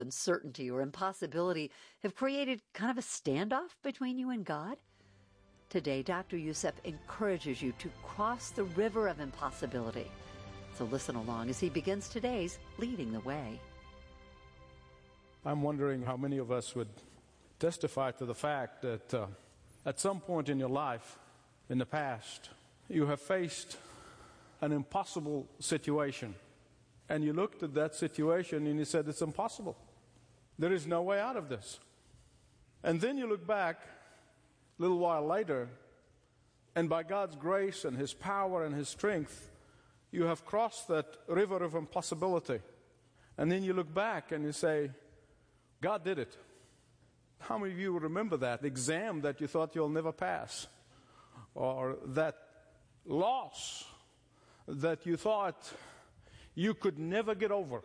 uncertainty or impossibility have created kind of a standoff between you and God? Today, Dr. Youssef encourages you to cross the river of impossibility. So listen along as he begins today's Leading the Way. I'm wondering how many of us would testify to the fact that at some point in your life, in the past, you have faced an impossible situation. And you looked at that situation and you said, it's impossible. There is no way out of this. And then you look back a little while later, and by God's grace and His power and His strength, you have crossed that river of impossibility. And then you look back and you say, God did it. How many of you remember that exam that you thought you'll never pass? Or that loss that you thought you could never get over?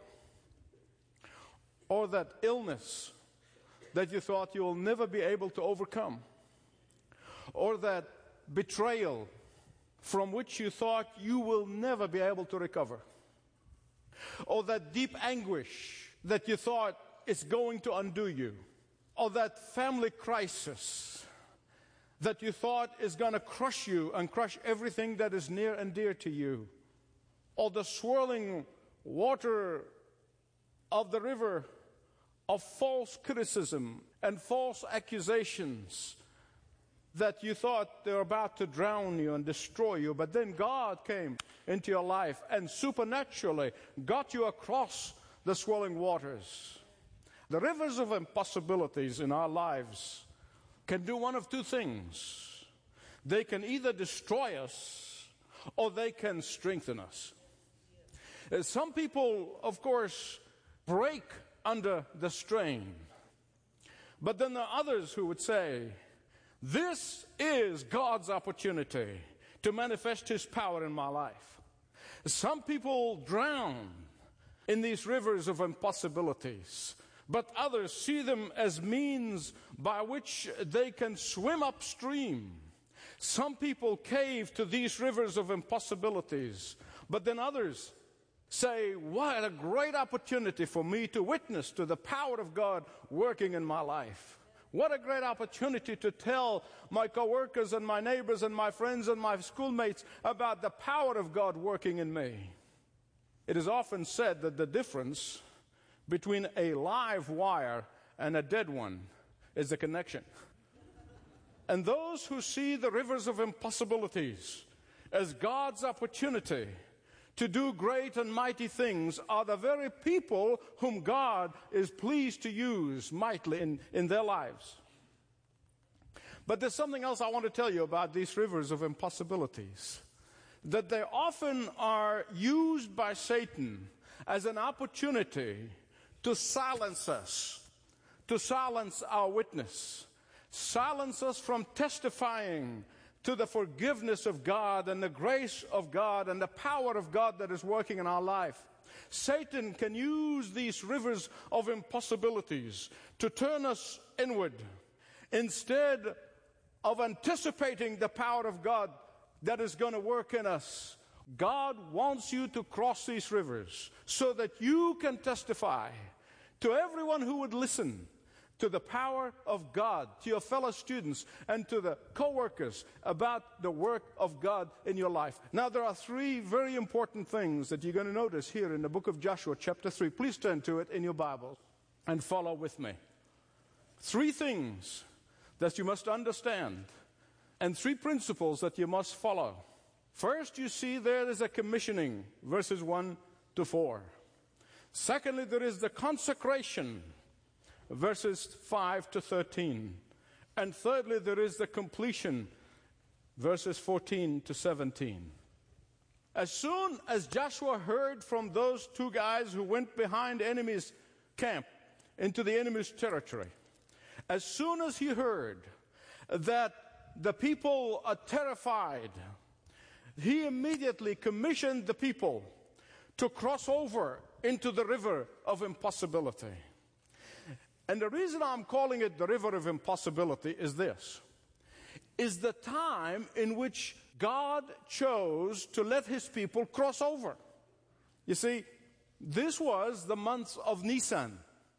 Or that illness that you thought you'll never be able to overcome? Or that betrayal from which you thought you will never be able to recover? Or that deep anguish that you thought is going to undo you? Or that family crisis that you thought is going to crush you and crush everything that is near and dear to you? Or the swirling water of the river of false criticism and false accusations that you thought they were about to drown you and destroy you, but then God came into your life and supernaturally got you across the swirling waters. The rivers of impossibilities in our lives can do one of two things. They can either destroy us or they can strengthen us. Some people, of course, break under the strain. But then there are others who would say, this is God's opportunity to manifest His power in my life. Some people drown in these rivers of impossibilities, but others see them as means by which they can swim upstream. Some people cave to these rivers of impossibilities, but then others say, what a great opportunity for me to witness to the power of God working in my life. What a great opportunity to tell my coworkers and my neighbors and my friends and my schoolmates about the power of God working in me. It is often said that the difference between a live wire and a dead one is the connection. And those who see the rivers of impossibilities as God's opportunity to do great and mighty things are the very people whom God is pleased to use mightily in their lives. But there's something else I want to tell you about these rivers of impossibilities. That they often are used by Satan as an opportunity to silence us, to silence our witness, silence us from testifying to the forgiveness of God and the grace of God and the power of God that is working in our life. Satan can use these rivers of impossibilities to turn us inward instead of anticipating the power of God that is going to work in us. God wants you to cross these rivers so that you can testify to everyone who would listen to the power of God, to your fellow students and to the co-workers about the work of God in your life. Now there are three very important things that you're going to notice here in the book of Joshua chapter 3. Please turn to it in your Bible and follow with me. Three things that you must understand and three principles that you must follow. First, you see there is a commissioning, verses 1 to 4. Secondly, there is the consecration, verses 5 to 13. And thirdly, there is the completion, verses 14 to 17. As soon as Joshua heard from those two guys who went behind enemy's camp into the enemy's territory, as soon as he heard that the people are terrified, he immediately commissioned the people to cross over into the river of impossibility. And the reason I'm calling it the river of impossibility is this. Is the time in which God chose to let His people cross over. You see, this was the month of Nisan.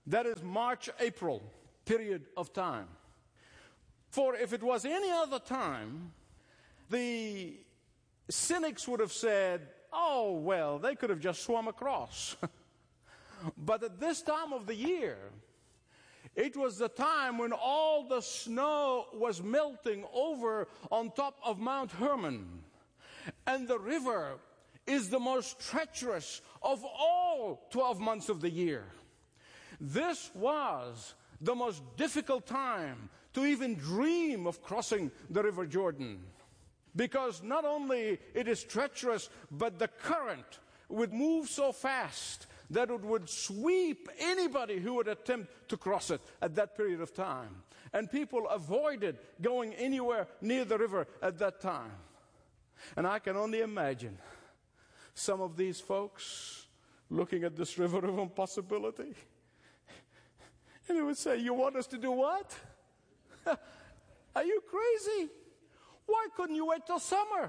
That is March, April period of time. For if it was any other time, the cynics would have said, oh, well, they could have just swum across. But at this time of the year, it was the time when all the snow was melting over on top of Mount Hermon. And the river is the most treacherous of all 12 months of the year. This was the most difficult time to even dream of crossing the River Jordan. Because not only it is treacherous, but the current would move so fast that it would sweep anybody who would attempt to cross it at that period of time. And people avoided going anywhere near the river at that time. And I can only imagine some of these folks looking at this river of impossibility. And they would say, you want us to do what? Are you crazy? Why couldn't you wait till summer?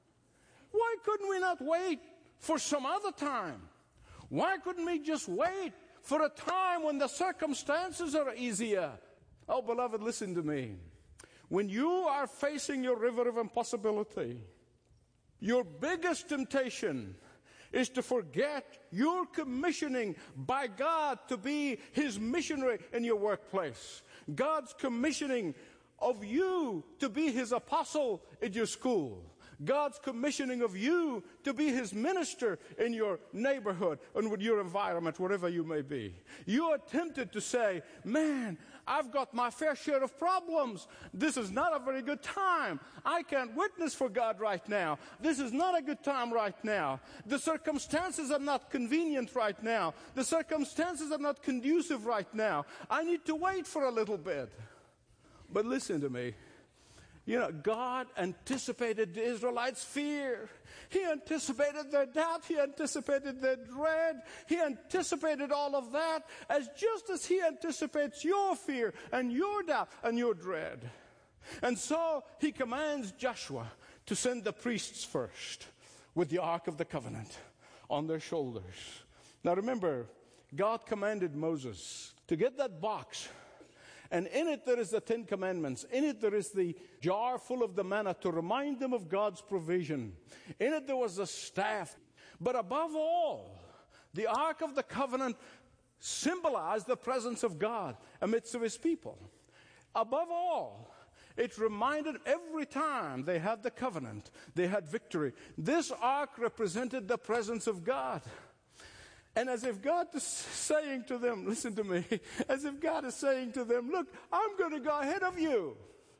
Why couldn't we not wait for some other time? Why couldn't we just wait for a time when the circumstances are easier? Oh, beloved, listen to me. When you are facing your river of impossibility, your biggest temptation is to forget your commissioning by God to be His missionary in your workplace. God's commissioning of you to be His apostle in your school. God's commissioning of you to be His minister in your neighborhood and with your environment, wherever you may be. You are tempted to say, man, I've got my fair share of problems. This is not a very good time. I can't witness for God right now. This is not a good time right now. The circumstances are not convenient right now. The circumstances are not conducive right now. I need to wait for a little bit. But listen to me. You know, God anticipated the Israelites' fear. He anticipated their doubt. He anticipated their dread. He anticipated all of that just as He anticipates your fear and your doubt and your dread. And so He commands Joshua to send the priests first with the Ark of the Covenant on their shoulders. Now remember, God commanded Moses to get that box. And in it there is the Ten Commandments. In it there is the jar full of the manna to remind them of God's provision. In it there was the staff. But above all, the Ark of the Covenant symbolized the presence of God amidst of His people. Above all, it reminded every time they had the covenant, they had victory. This ark represented the presence of God. And as if God is saying to them, listen to me, as if God is saying to them, look, I'm going to go ahead of you.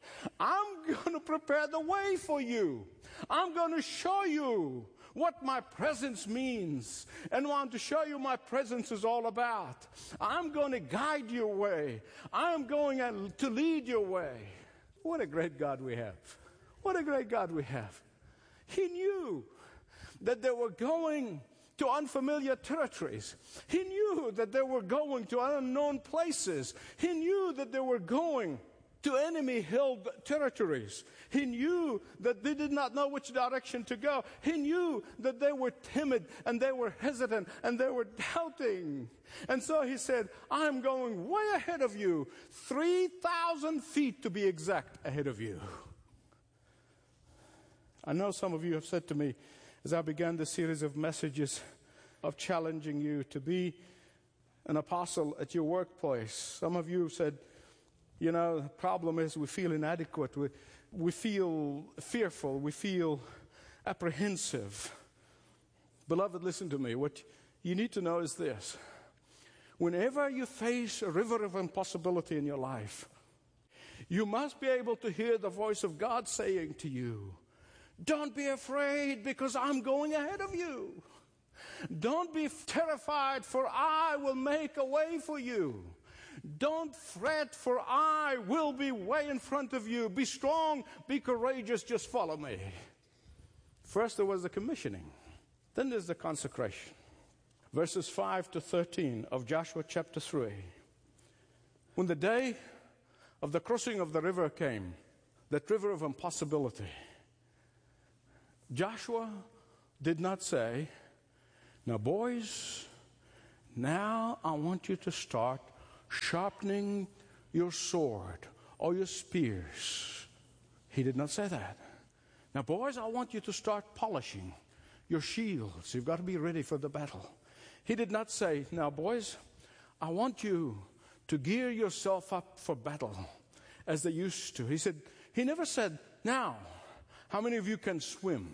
I'm going to prepare the way for you. I'm going to show you what my presence means and want to show you my presence is all about. I'm going to guide your way. I'm going to lead your way. What a great God we have. What a great God we have. He knew that they were going to unfamiliar territories. He knew that they were going to unknown places. He knew that they were going to enemy-held territories. He knew that they did not know which direction to go. He knew that they were timid and they were hesitant and they were doubting. And so He said, I'm going way ahead of you, 3,000 feet to be exact ahead of you. I know some of you have said to me, as I began the series of messages of challenging you to be an apostle at your workplace, some of you said, you know, the problem is we feel inadequate, we feel fearful, we feel apprehensive. Beloved, listen to me. What you need to know is this. Whenever you face a river of impossibility in your life, you must be able to hear the voice of God saying to you, don't be afraid because I'm going ahead of you. Don't be terrified for I will make a way for you. Don't fret for I will be way in front of you. Be strong, be courageous, just follow me. First there was the commissioning. Then there's the consecration. Verses 5 to 13 of Joshua chapter 3. When the day of the crossing of the river came, that river of impossibility, Joshua did not say, now boys, now I want you to start sharpening your sword or your spears. He did not say that. Now, boys, I want you to start polishing your shields. You've got to be ready for the battle. He did not say, now, boys, I want you to gear yourself up for battle as they used to. He never said, now, how many of you can swim?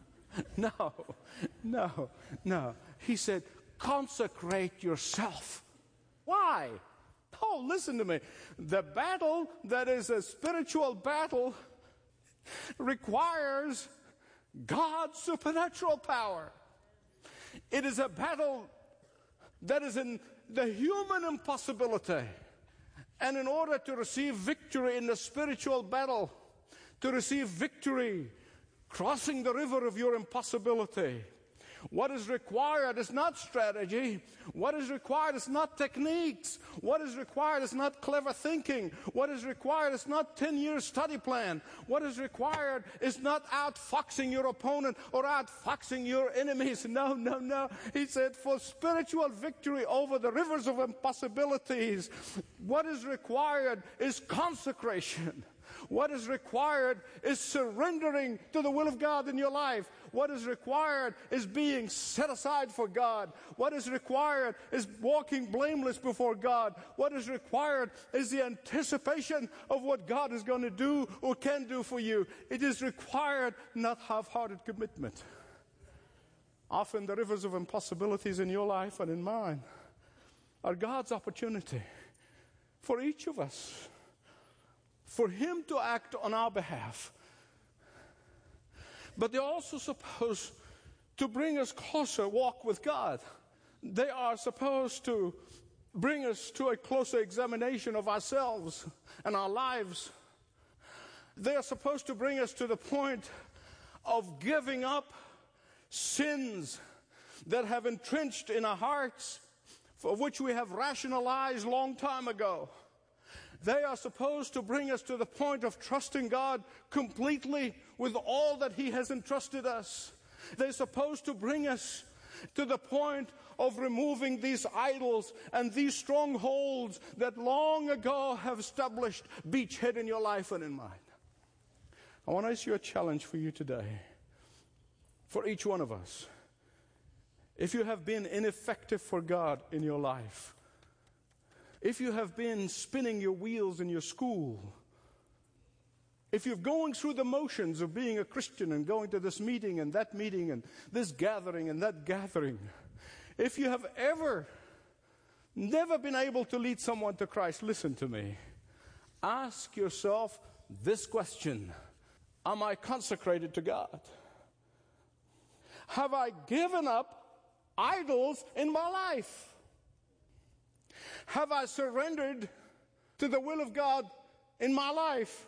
No. He said, consecrate yourself. Why? Oh, listen to me. The battle that is a spiritual battle requires God's supernatural power. It is a battle that is in the human impossibility. And in order to receive victory in the spiritual battle, to receive victory crossing the river of your impossibility, what is required is not strategy. What is required is not techniques. What is required is not clever thinking. What is required is not 10-year study plan. What is required is not outfoxing your opponent or outfoxing your enemies. No. He said, for spiritual victory over the rivers of impossibilities, what is required is consecration. What is required is surrendering to the will of God in your life. What is required is being set aside for God. What is required is walking blameless before God. What is required is the anticipation of what God is going to do or can do for you. It is required, not half-hearted commitment. Often the rivers of impossibilities in your life and in mine are God's opportunity for each of us, for Him to act on our behalf. But they're also supposed to bring us closer walk with God. They are supposed to bring us to a closer examination of ourselves and our lives. They are supposed to bring us to the point of giving up sins that have entrenched in our hearts, for which we have rationalized long time ago. They are supposed to bring us to the point of trusting God completely with all that He has entrusted us. They're supposed to bring us to the point of removing these idols and these strongholds that long ago have established beachhead in your life and in mine. I want to issue a challenge for you today, for each one of us. If you have been ineffective for God in your life, if you have been spinning your wheels in your school, if you're going through the motions of being a Christian and going to this meeting and this gathering and that gathering, if you have never been able to lead someone to Christ, listen to me. Ask yourself this question: am I consecrated to God? Have I given up idols in my life? Have I surrendered to the will of God in my life?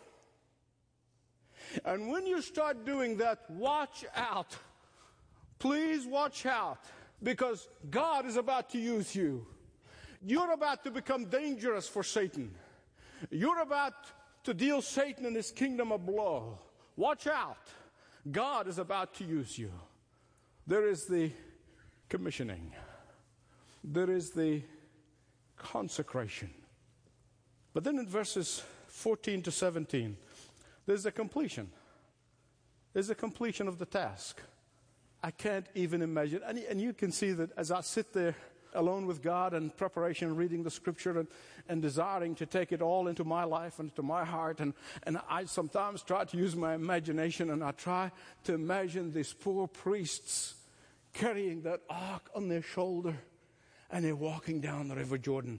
And when you start doing that, watch out. Please watch out, because God is about to use you. You're about to become dangerous for Satan. You're about to deal Satan and his kingdom a blow. Watch out. God is about to use you. There is the commissioning. There is the consecration. But then in verses 14 to 17, there's a completion. There's a completion of the task. I can't even imagine. And you can see that as I sit there alone with God in preparation, reading the scripture and desiring to take it all into my life and to my heart. And I sometimes try to use my imagination, and I try to imagine these poor priests carrying that ark on their shoulder. And they're walking down the River Jordan,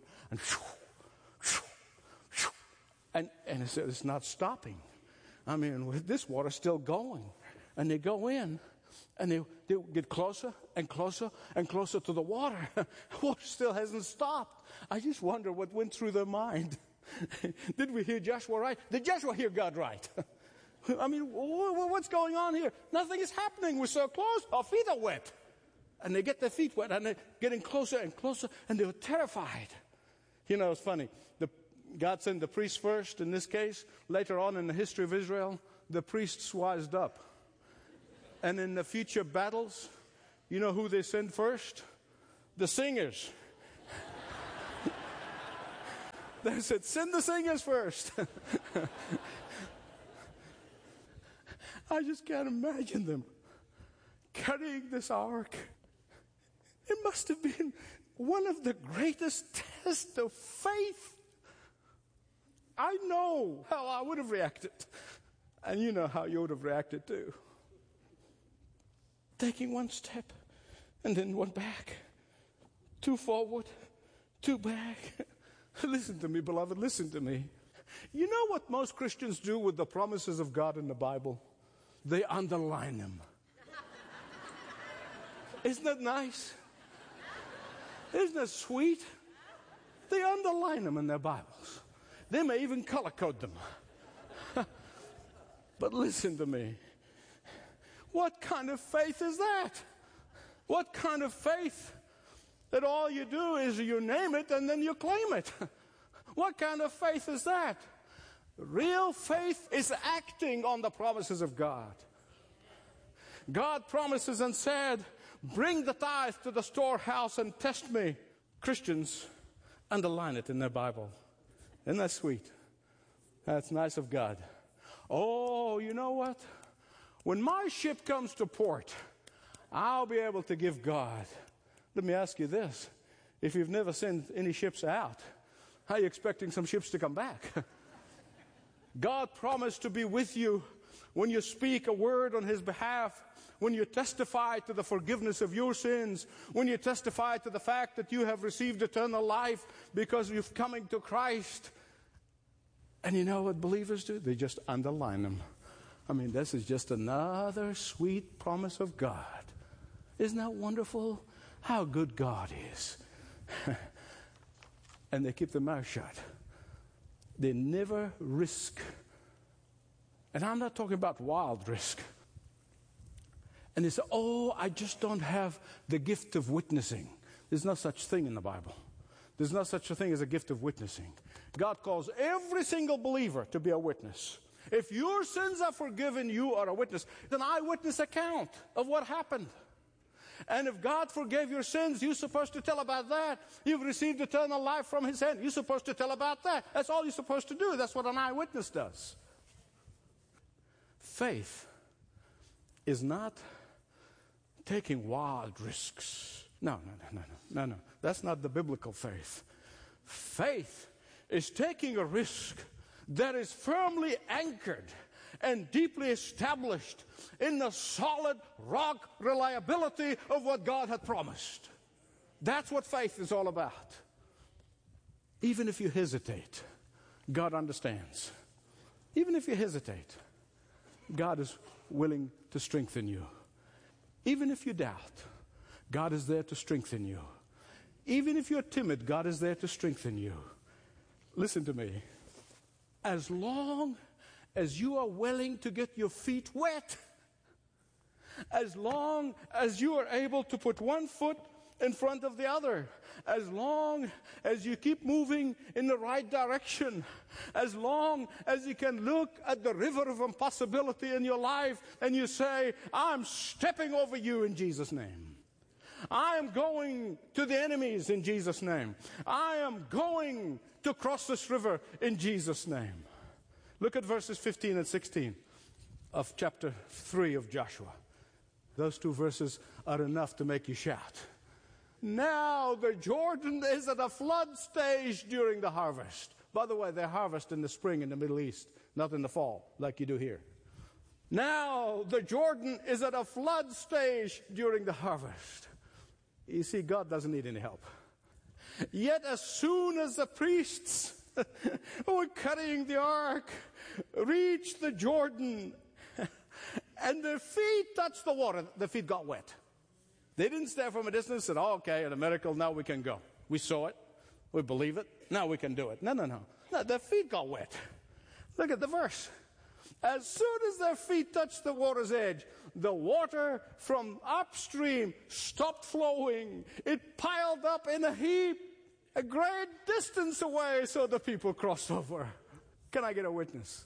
and it's not stopping. I mean, this water's still going. And they go in, and they get closer and closer and closer to the water. Water still hasn't stopped. I just wonder what went through their mind. Did we hear Joshua right? Did Joshua hear God right? I mean, what's going on here? Nothing is happening. We're so close. Our feet are wet. And they get their feet wet, and they're getting closer and closer, and they're terrified. You know, it's funny. God sent the priests first in this case. Later on in the history of Israel, the priests wised up. And in the future battles, you know who they send first? The singers. They said, send the singers first. I just can't imagine them carrying this ark. It must have been one of the greatest tests of faith. I know how I would have reacted. And you know how you would have reacted too. Taking one step and then one back. Two forward, two back. Listen to me, beloved, listen to me. You know what most Christians do with the promises of God in the Bible? They underline them. Isn't that nice? Isn't that sweet? They underline them in their Bibles. They may even color code them. But listen to me. What kind of faith is that? What kind of faith that all you do is you name it and then you claim it? What kind of faith is that? Real faith is acting on the promises of God. God promises and said, bring the tithe to the storehouse and test me. Christians underline it in their Bible. Isn't that sweet? That's nice of God. Oh, you know what? When my ship comes to port, I'll be able to give God. Let me ask you this. If you've never sent any ships out, how are you expecting some ships to come back? God promised to be with you when you speak a word on His behalf, when you testify to the forgiveness of your sins, when you testify to the fact that you have received eternal life because you've come to Christ. And you know what believers do? They just underline them. I mean, this is just another sweet promise of God. Isn't that wonderful? How good God is. And they keep their mouth shut. They never risk. And I'm not talking about wild risk. And they say, oh, I just don't have the gift of witnessing. There's no such thing in the Bible. There's no such a thing as a gift of witnessing. God calls every single believer to be a witness. If your sins are forgiven, you are a witness. It's an eyewitness account of what happened. And if God forgave your sins, you're supposed to tell about that. You've received eternal life from His hand. You're supposed to tell about that. That's all you're supposed to do. That's what an eyewitness does. Faith is not taking wild risks. No. That's not the biblical faith. Faith is taking a risk that is firmly anchored and deeply established in the solid rock reliability of what God had promised. That's what faith is all about. Even if you hesitate, God understands. Even if you hesitate, God is willing to strengthen you. Even if you doubt, God is there to strengthen you. Even if you're timid, God is there to strengthen you. Listen to me. As long as you are willing to get your feet wet, as long as you are able to put one foot in front of the other, as long as you keep moving in the right direction, as long as you can look at the river of impossibility in your life and you say, I'm stepping over you in Jesus' name. I am going to the enemies in Jesus' name. I am going to cross this river in Jesus' name. Look at verses 15 and 16 of chapter 3 of Joshua. Those two verses are enough to make you shout. Now the Jordan is at a flood stage during the harvest. By the way, they harvest in the spring in the Middle East, not in the fall like you do here. Now the Jordan is at a flood stage during the harvest. You see, God doesn't need any help. Yet as soon as the priests who were carrying the ark reached the Jordan and their feet touched the water, their feet got wet. They didn't stand from a distance and said, oh, okay, a miracle, now we can go. We saw it. We believe it. Now we can do it. No. Their feet got wet. Look at the verse. As soon as their feet touched the water's edge, the water from upstream stopped flowing. It piled up in a heap a great distance away, so the people crossed over. Can I get a witness?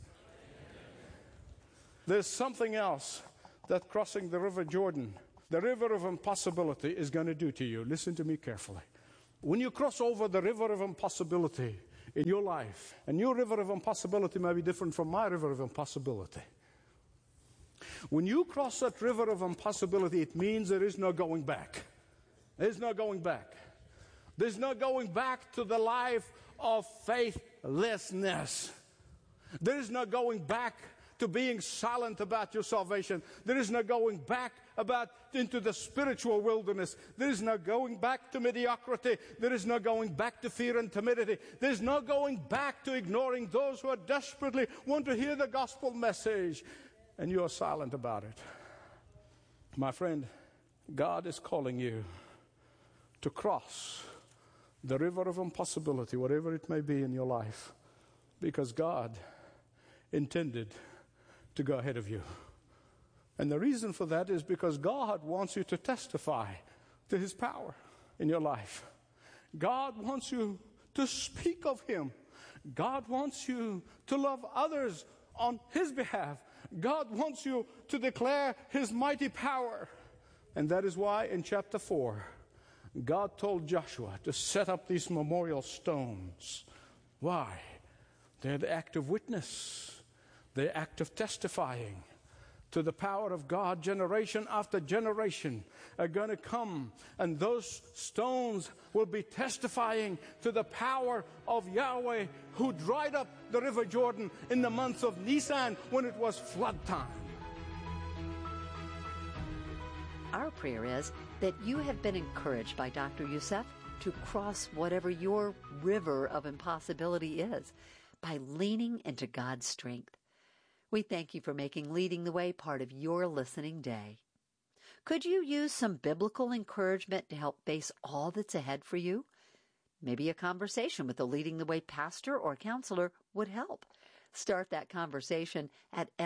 There's something else that crossing the river Jordan, the river of impossibility, is going to do to you. Listen to me carefully. When you cross over the river of impossibility, in your life. And your river of impossibility may be different from my river of impossibility. When you cross that river of impossibility, it means there is no going back. There's no going back. There's no going back to the life of faithlessness. There is no going back to being silent about your salvation. There is no going back into the spiritual wilderness. There is no going back to mediocrity. There is no going back to fear and timidity. There is no going back to ignoring those who are desperately want to hear the gospel message, and you are silent about it. My friend, God is calling you to cross the river of impossibility, whatever it may be in your life, because God intended to go ahead of you. And the reason for that is because God wants you to testify to His power in your life. God wants you to speak of Him. God wants you to love others on His behalf. God wants you to declare His mighty power. And that is why in chapter 4, God told Joshua to set up these memorial stones. Why? They're the act of witness. The act of testifying to the power of God. Generation after generation are going to come, and those stones will be testifying to the power of Yahweh, who dried up the river Jordan in the month of Nisan when it was flood time. Our prayer is that you have been encouraged by Dr. Youssef to cross whatever your river of impossibility is by leaning into God's strength. We thank you for making Leading the Way part of your listening day. Could you use some biblical encouragement to help face all that's ahead for you? Maybe a conversation with a Leading the Way pastor or counselor would help. Start that conversation at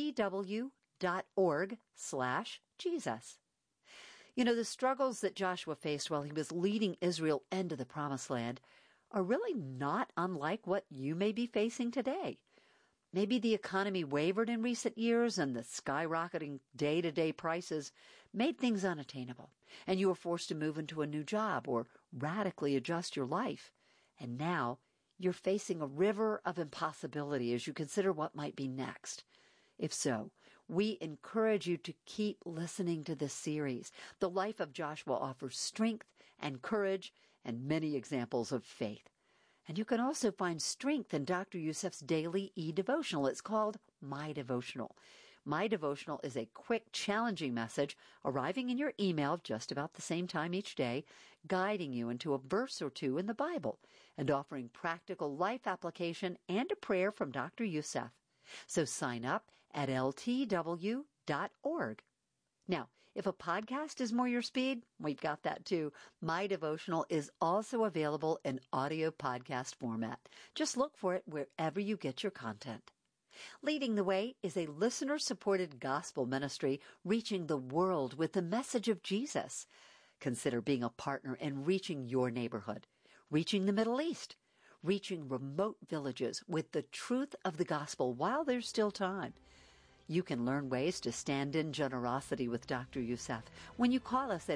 ltw.org/Jesus. You know, the struggles that Joshua faced while he was leading Israel into the Promised Land are really not unlike what you may be facing today. Maybe the economy wavered in recent years and the skyrocketing day-to-day prices made things unattainable, and you were forced to move into a new job or radically adjust your life. And now you're facing a river of impossibility as you consider what might be next. If so, we encourage you to keep listening to this series. The life of Joshua offers strength and courage and many examples of faith. And you can also find strength in Dr. Youssef's daily e-devotional. It's called My Devotional. My Devotional is a quick, challenging message arriving in your email just about the same time each day, guiding you into a verse or two in the Bible and offering practical life application and a prayer from Dr. Youssef. So sign up at ltw.org. Now, if a podcast is more your speed, we've got that too. My Devotional is also available in audio podcast format. Just look for it wherever you get your content. Leading the Way is a listener-supported gospel ministry reaching the world with the message of Jesus. Consider being a partner in reaching your neighborhood, reaching the Middle East, reaching remote villages with the truth of the gospel while there's still time. You can learn ways to stand in generosity with Dr. Youssef when you call us at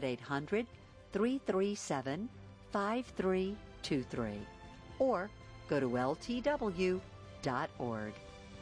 800-337-5323 or go to ltw.org.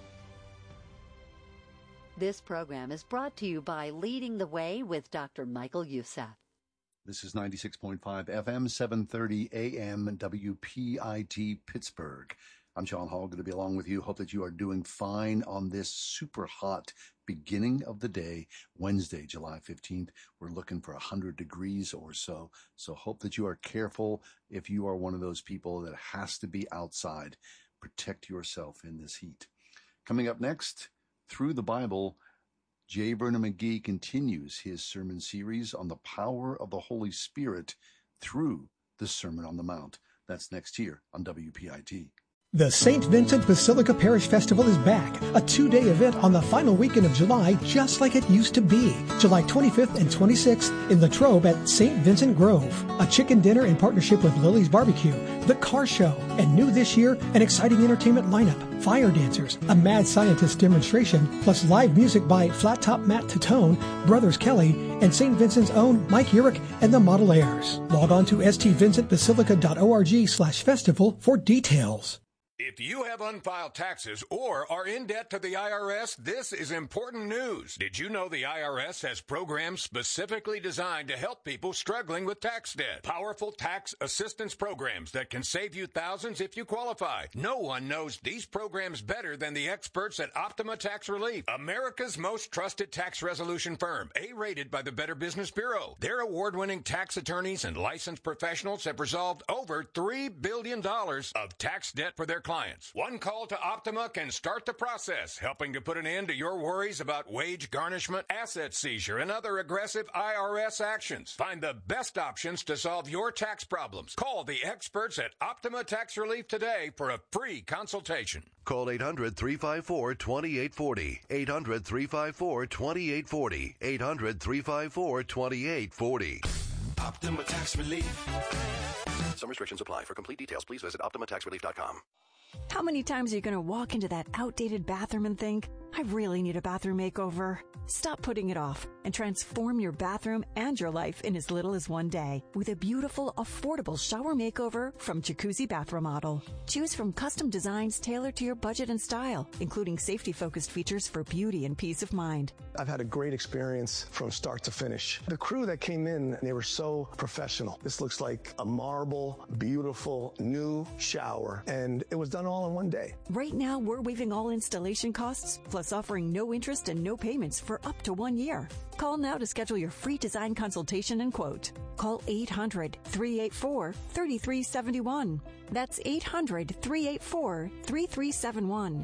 This program is brought to you by Leading the Way with Dr. Michael Youssef. This is 96.5 FM, 730 AM, WPIT Pittsburgh. I'm John Hall, going to be along with you. Hope that you are doing fine on this super hot beginning of the day, Wednesday, July 15th. We're looking for 100 degrees or so. So hope that you are careful if you are one of those people that has to be outside. Protect yourself in this heat. Coming up next, Through the Bible, J. Vernon McGee continues his sermon series on the power of the Holy Spirit through the Sermon on the Mount. That's next here on WPIT. The St. Vincent Basilica Parish Festival is back, a 2-day event on the final weekend of July, just like it used to be. July 25th and 26th in Latrobe at St. Vincent Grove. A chicken dinner in partnership with Lily's Barbecue, the car show, and new this year, an exciting entertainment lineup, fire dancers, a mad scientist demonstration, plus live music by Flat Top Matt Tatone, Brothers Kelly, and St. Vincent's own Mike Urick and the Model Airs. Log on to stvincentbasilica.org/festival for details. If you have unfiled taxes or are in debt to the IRS, this is important news. Did you know the IRS has programs specifically designed to help people struggling with tax debt? Powerful tax assistance programs that can save you thousands if you qualify. No one knows these programs better than the experts at Optima Tax Relief, America's most trusted tax resolution firm, A-rated by the Better Business Bureau. Their award-winning tax attorneys and licensed professionals have resolved over $3 billion of tax debt for their clients. One call to Optima can start the process, helping to put an end to your worries about wage garnishment, asset seizure, and other aggressive IRS actions. Find the best options to solve your tax problems. Call the experts at Optima Tax Relief today for a free consultation. Call 800-354-2840. 800-354-2840. 800-354-2840. Optima Tax Relief. Some restrictions apply. For complete details, please visit OptimaTaxRelief.com. How many times are you going to walk into that outdated bathroom and think, I really need a bathroom makeover? Stop putting it off and transform your bathroom and your life in as little as one day with a beautiful, affordable shower makeover from Jacuzzi Bath Remodel. Choose from custom designs tailored to your budget and style, including safety-focused features for beauty and peace of mind. I've had a great experience from start to finish. The crew that came in, they were so professional. This looks like a marble, beautiful, new shower, and it was done all in one day. Right now, we're waiving all installation costs, plus offering no interest and no payments for up to 1 year. Call now to schedule your free design consultation and quote. Call 800-384-3371. That's 800-384-3371.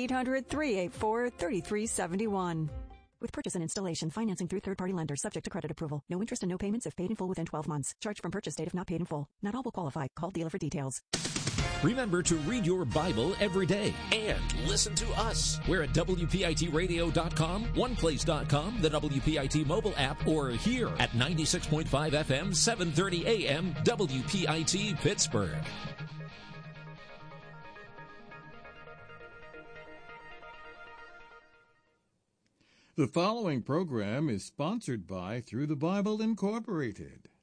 800-384-3371. With purchase and installation, financing through third-party lenders, subject to credit approval. No interest and no payments if paid in full within 12 months. Charge from purchase date if not paid in full. Not all will qualify. Call dealer for details. Remember to read your Bible every day and listen to us. We're at WPITradio.com, OnePlace.com, the WPIT mobile app, or here at 96.5 FM, 730 AM, WPIT Pittsburgh. The following program is sponsored by Through the Bible Incorporated.